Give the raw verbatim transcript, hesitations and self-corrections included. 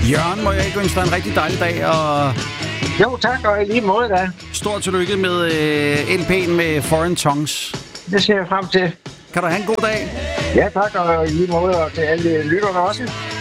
Jørgen, må jeg ikke ønske dig en rigtig dejlig dag, og Jo, tak, og i lige måde da. stort tillykke med øh, L P'en med Foreign Tongues. Det ser jeg frem til. Kan du have en god dag? Ja, tak, og i lige måde, og til alle lytterne også.